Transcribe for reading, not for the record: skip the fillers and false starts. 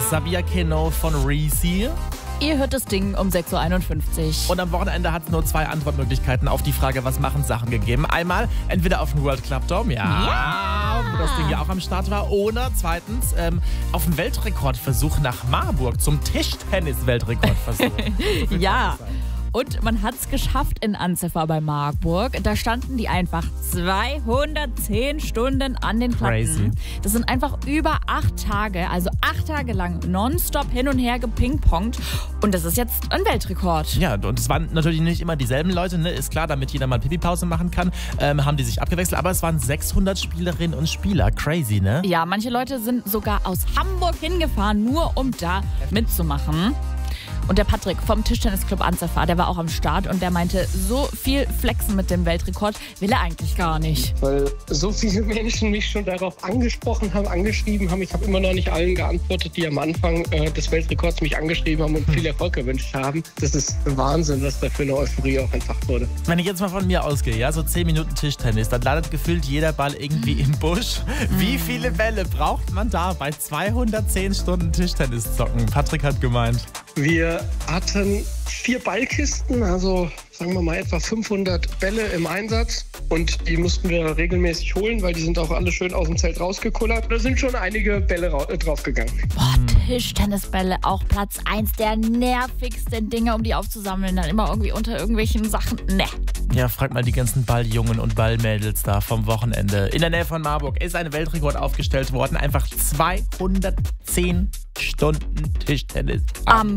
Xavier Keno von Reezy. Ihr hört das Ding um 6.51 Uhr. Und am Wochenende hat es nur 2 Antwortmöglichkeiten auf die Frage, was machen Sachen gegeben. Einmal entweder auf dem World Club Dome, wo das Ding ja auch am Start war, oder zweitens auf dem Weltrekordversuch nach Marburg zum Tischtennis-Weltrekordversuch. Ja. Und man hat es geschafft in Anzefa bei Marburg. Da standen die einfach 210 Stunden an den Platten. Crazy. Das sind einfach über 8 Tage, also 8 Tage lang nonstop hin und her gepingpongt. Und das ist jetzt ein Weltrekord. Ja, und es waren natürlich nicht immer dieselben Leute, ne? Ist klar, damit jeder mal Pipi-Pause machen kann, haben die sich abgewechselt. Aber es waren 600 Spielerinnen und Spieler. Crazy, ne? Ja, manche Leute sind sogar aus Hamburg hingefahren, nur um da mitzumachen. Und der Patrick vom Tischtennisclub Anzefa, der war auch am Start und der meinte, so viel flexen mit dem Weltrekord will er eigentlich gar nicht. Weil so viele Menschen mich schon darauf angesprochen haben, angeschrieben haben. Ich habe immer noch nicht allen geantwortet, die am Anfang des Weltrekords mich angeschrieben haben und viel Erfolg gewünscht haben. Das ist Wahnsinn, was da für eine Euphorie auch entfacht wurde. Wenn ich jetzt mal von mir ausgehe, ja, so 10 Minuten Tischtennis, dann landet gefühlt jeder Ball irgendwie im Busch. Wie viele Bälle braucht man da bei 210 Stunden Tischtennis zocken? Patrick hat gemeint. Wir hatten 4 Ballkisten, also sagen wir mal etwa 500 Bälle im Einsatz. Und die mussten wir regelmäßig holen, weil die sind auch alle schön aus dem Zelt rausgekullert. Da sind schon einige Bälle draufgegangen. Boah, Tischtennisbälle, auch Platz 1 der nervigsten Dinge, um die aufzusammeln. Dann immer irgendwie unter irgendwelchen Sachen. Ne. Ja, frag mal die ganzen Balljungen und Ballmädels da vom Wochenende. In der Nähe von Marburg ist ein Weltrekord aufgestellt worden. Einfach 210 Stunden Tischtennis. Am